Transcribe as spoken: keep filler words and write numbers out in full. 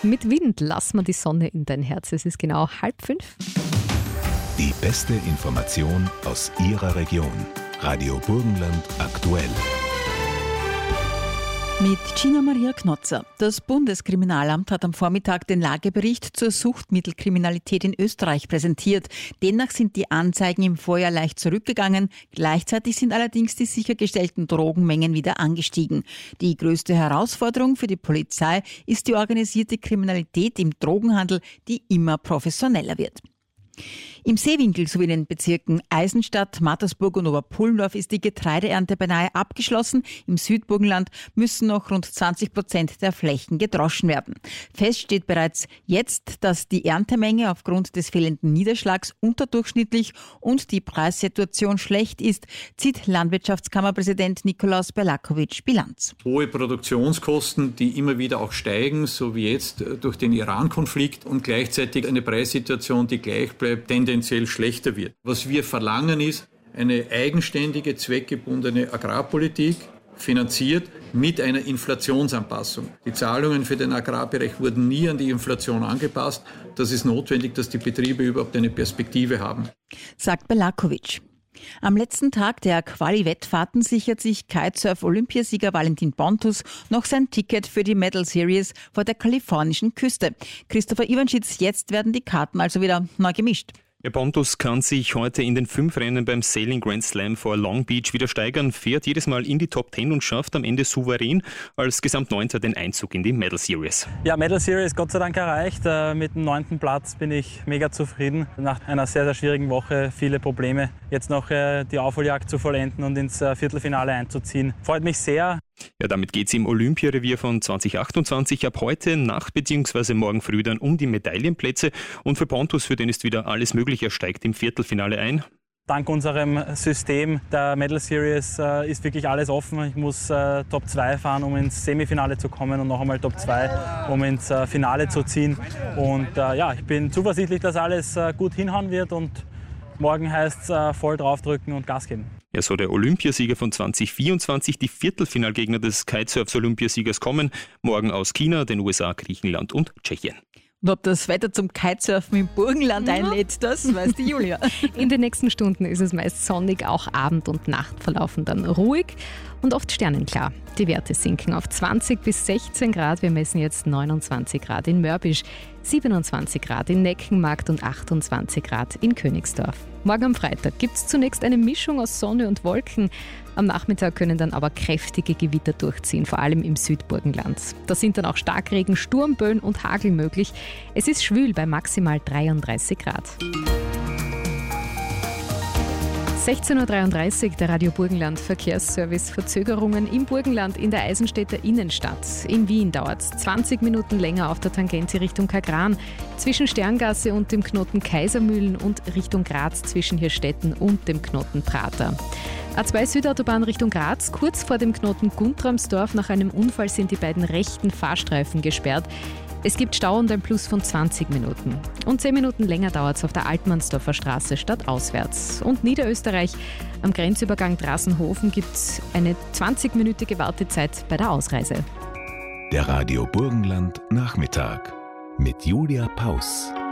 Mit Wind lass mal die Sonne in dein Herz. Es ist genau halb fünf. Die beste Information aus Ihrer Region. Radio Burgenland aktuell. Mit Gina Maria Knotzer. Das Bundeskriminalamt hat am Vormittag den Lagebericht zur Suchtmittelkriminalität in Österreich präsentiert. Demnach sind die Anzeigen im Vorjahr leicht zurückgegangen. Gleichzeitig sind allerdings die sichergestellten Drogenmengen wieder angestiegen. Die größte Herausforderung für die Polizei ist die organisierte Kriminalität im Drogenhandel, die immer professioneller wird. Im Seewinkel sowie in den Bezirken Eisenstadt, Mattersburg und Oberpullendorf ist die Getreideernte beinahe abgeschlossen. Im Südburgenland müssen noch rund zwanzig Prozent der Flächen gedroschen werden. Fest steht bereits jetzt, dass die Erntemenge aufgrund des fehlenden Niederschlags unterdurchschnittlich und die Preissituation schlecht ist, zieht Landwirtschaftskammerpräsident Nikolaus Berlakovic Bilanz. Hohe Produktionskosten, die immer wieder auch steigen, so wie jetzt durch den Iran-Konflikt, und gleichzeitig eine Preissituation, die gleich bleibt, tendenziell schlechter wird. Was wir verlangen ist eine eigenständige, zweckgebundene Agrarpolitik, finanziert mit einer Inflationsanpassung. Die Zahlungen für den Agrarbereich wurden nie an die Inflation angepasst. Das ist notwendig, dass die Betriebe überhaupt eine Perspektive haben, sagt Berlakovic. Am letzten Tag der Quali-Wettfahrten sichert sich Kitesurf-Olympiasieger Valentin Pontus noch sein Ticket für die Medal Series vor der kalifornischen Küste. Christopher Iwanschitz, jetzt werden die Karten also wieder neu gemischt. Der Pontus kann sich heute in den fünf Rennen beim Sailing Grand Slam vor Long Beach wieder steigern, fährt jedes Mal in die Top Ten und schafft am Ende souverän als Gesamtneunter den Einzug in die Medal Series. Ja, Medal Series Gott sei Dank erreicht. Mit dem neunten Platz bin ich mega zufrieden. Nach einer sehr, sehr schwierigen Woche, viele Probleme, jetzt noch die Aufholjagd zu vollenden und ins Viertelfinale einzuziehen. Freut mich sehr. Ja, damit geht es im Olympiarevier von zwanzig achtundzwanzig ab heute Nacht bzw. morgen früh dann um die Medaillenplätze. Und für Pontus, für den ist wieder alles möglich. Er steigt im Viertelfinale ein. Dank unserem System der Medal Series äh, ist wirklich alles offen. Ich muss äh, Top zwei fahren, um ins Semifinale zu kommen, und noch einmal Top zwei, um ins äh, Finale zu ziehen. Und äh, ja, ich bin zuversichtlich, dass alles äh, gut hinhauen wird, und morgen heißt es äh, voll draufdrücken und Gas geben. Ja, so der Olympiasieger von zwanzig vierundzwanzig, die Viertelfinalgegner des Kitesurfs-Olympiasiegers kommen morgen aus China, den U S A, Griechenland und Tschechien. Und ob das Wetter zum Kitesurfen im Burgenland einlädt, das weiß die Julia. In den nächsten Stunden ist es meist sonnig, auch Abend und Nacht verlaufen dann ruhig und oft sternenklar. Die Werte sinken auf zwanzig bis sechzehn Grad. Wir messen jetzt neunundzwanzig Grad in Mörbisch, siebenundzwanzig Grad in Neckenmarkt und achtundzwanzig Grad in Königsdorf. Morgen am Freitag gibt es zunächst eine Mischung aus Sonne und Wolken. Am Nachmittag können dann aber kräftige Gewitter durchziehen, vor allem im Südburgenland. Da sind dann auch Starkregen, Sturmböen und Hagel möglich. Es ist schwül bei maximal dreiunddreißig Grad. sechzehn Uhr dreiunddreißig, der Radio Burgenland Verkehrsservice. Verzögerungen im Burgenland in der Eisenstädter Innenstadt. In Wien dauert es zwanzig Minuten länger auf der Tangente Richtung Kagran, zwischen Sterngasse und dem Knoten Kaisermühlen und Richtung Graz zwischen Hirstetten und dem Knoten Prater. A zwei Südautobahn Richtung Graz, kurz vor dem Knoten Guntramsdorf. Nach einem Unfall sind die beiden rechten Fahrstreifen gesperrt. Es gibt Stau und ein Plus von zwanzig Minuten. Und zehn Minuten länger dauert es auf der Altmannsdorfer Straße stadtauswärts. Und Niederösterreich, am Grenzübergang Drassenhofen gibt es eine zwanzigminütige Wartezeit bei der Ausreise. Der Radio Burgenland Nachmittag mit Julia Paus.